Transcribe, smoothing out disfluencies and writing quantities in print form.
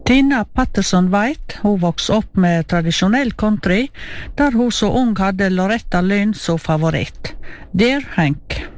Tina Patterson White, hun vokste opp med tradisjonell country, der hun så ung hadde Loretta Lynn som favoritt. Dear Hank.